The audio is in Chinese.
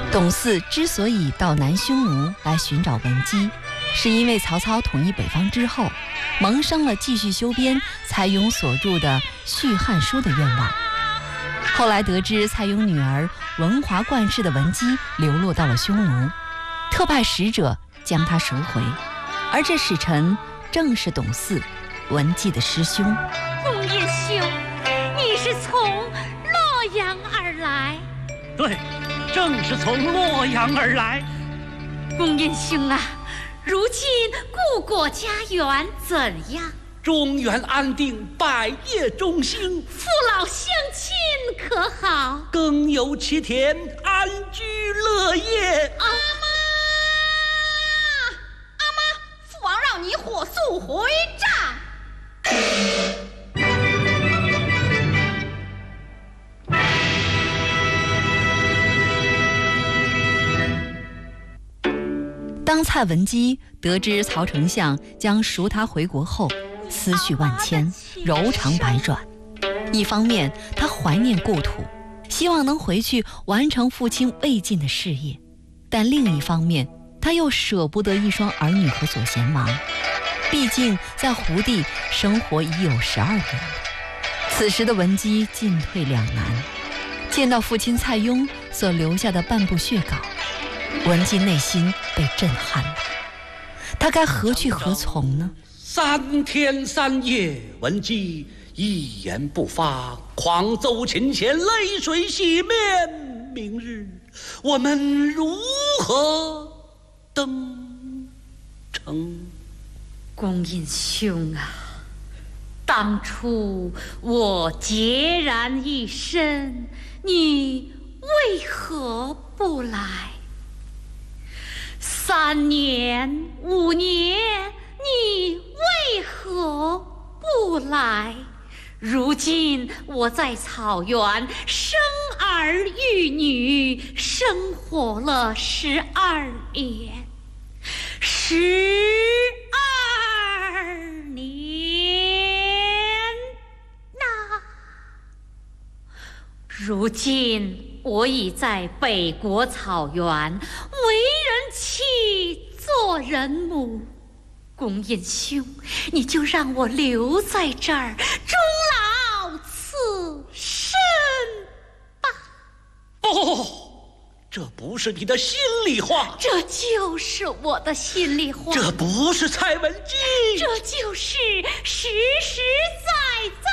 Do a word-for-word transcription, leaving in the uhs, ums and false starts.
董嗣之所以到南匈奴来寻找文姬，是因为曹操统一北方之后，萌生了继续修编蔡邕所著的《续汉书》的愿望。后来得知蔡邕女儿文华冠氏的文姬流落到了匈奴，特派使者将她赎回，而这使臣正是董嗣，文姬的师兄。 公爷兄，你是从洛阳而来？ 对，正是从洛阳而来。 公爷兄啊，如今故国家园怎样？ 中原安定，百业中兴， 父老乡亲可好？ 耕有其田，安居乐业。 阿妈，阿妈，父王让你火速回帐。 当蔡文姬得知曹丞相将赎她回国后，思绪万千，柔肠百转。一方面，她怀念故土，希望能回去完成父亲未尽的事业；但另一方面，她又舍不得一双儿女和左贤王，毕竟在胡地生活已有十二年了。此时的文姬进退两难，见到父亲蔡邕所留下的半部血稿，文姬内心被震撼了，她该何去何从呢？ 三天三夜，文姬一言不发，狂奏琴弦，泪水洗面。明日我们如何登城？ 公爷兄啊，当初我孑然一身，你为何不来？三年五年，你为何不来？如今我在草原生儿育女，生活了十二年，十二年呐！如今我已在北国草原为人妻，做人母。公爷兄，你就让我留在这儿，终老此身吧。 不，这不是你的心里话。 这就是我的心里话。 这不是蔡文姬。 这就是实实在在